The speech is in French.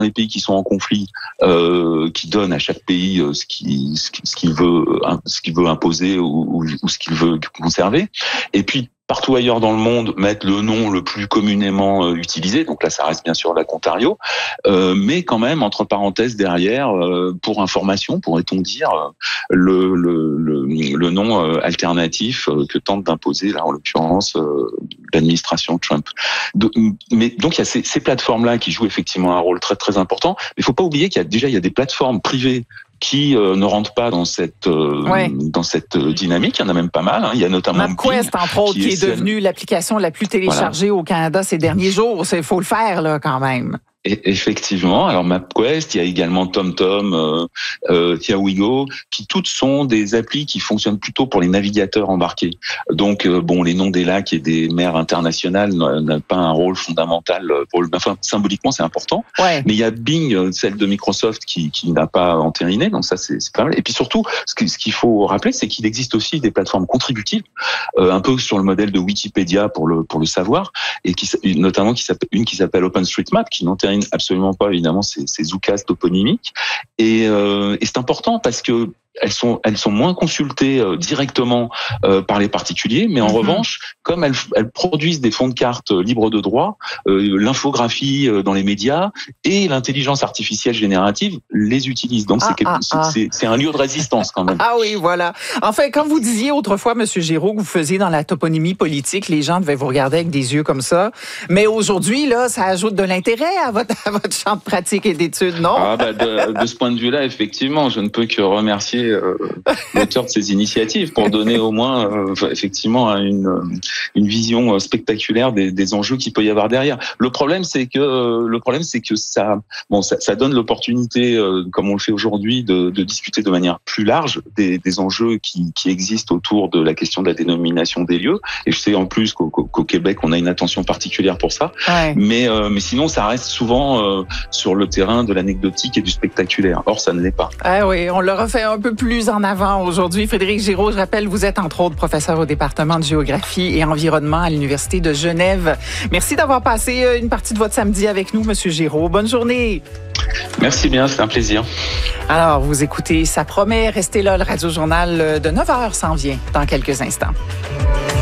les pays qui sont en conflit, qui donne à chaque pays ce qu'il veut imposer ou ce qu'il veut conserver. Et puis partout ailleurs dans le monde, mettre le nom le plus communément utilisé. Donc là, ça reste bien sûr la Ontario, mais quand même entre parenthèses derrière, pour information, pourrait-on dire, le nom alternatif que tente d'imposer là en l'occurrence l'administration Trump. Donc il y a ces plateformes-là qui jouent effectivement un rôle très très important. Mais il faut pas oublier qu'il y a des plateformes privées qui ne rentrent pas dans cette dynamique. Il y en a même pas mal. Il y a notamment MapQuest, entre autres, qui est devenue l'application la plus téléchargée au Canada ces derniers jours. Il faut le faire là quand même. Et effectivement, alors MapQuest, il y a également TomTom, Tiawigo, qui toutes sont des applis qui fonctionnent plutôt pour les navigateurs embarqués. Donc, les noms des lacs et des mers internationales n'ont pas un rôle fondamental symboliquement, c'est important. Ouais. Mais il y a Bing, celle de Microsoft, qui n'a pas entériné. Donc ça, c'est pas mal. Et puis surtout, ce qu'il faut rappeler, c'est qu'il existe aussi des plateformes contributives, un peu sur le modèle de Wikipédia pour le savoir, et notamment une qui s'appelle OpenStreetMap, qui n'entérine absolument pas évidemment ces oukases toponymiques, et c'est important parce que elles sont moins consultées directement par les particuliers, mais en revanche, comme elles produisent des fonds de cartes libres de droit, l'infographie dans les médias et l'intelligence artificielle générative les utilisent. Donc c'est un lieu de résistance quand même. Ah oui, voilà. Enfin, quand vous disiez autrefois, Monsieur Giroux, que vous faisiez dans la toponymie politique, les gens devaient vous regarder avec des yeux comme ça. Mais aujourd'hui, là, ça ajoute de l'intérêt à votre champ de pratique et d'études, non? De ce point de vue-là, effectivement, je ne peux que remercier l'auteur de ces initiatives pour donner au moins effectivement une vision spectaculaire des enjeux qu'il peut y avoir derrière. Le problème c'est que ça donne l'opportunité, comme on le fait aujourd'hui, de discuter de manière plus large des enjeux qui existent autour de la question de la dénomination des lieux. Et je sais en plus qu'au Québec on a une attention particulière pour ça. Ouais. Mais sinon ça reste souvent sur le terrain de l'anecdotique et du spectaculaire. Or ça ne l'est pas. Ah oui, on le refait un peu plus en avant aujourd'hui. Frédéric Giraud, je rappelle, vous êtes entre autres professeur au département de géographie et environnement à l'Université de Genève. Merci d'avoir passé une partie de votre samedi avec nous, Monsieur Giraud. Bonne journée. Merci bien, c'est un plaisir. Alors, vous écoutez Ça promet, restez là, le Radio-Journal de 9h s'en vient dans quelques instants.